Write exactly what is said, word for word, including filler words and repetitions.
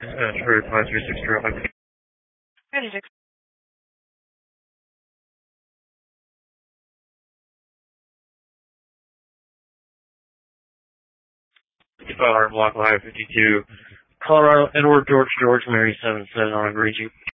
Uh, True five three six Drive. Ready to Fire Block Live fifty-two. Colorado, Edward George George Mary seven seven on Agree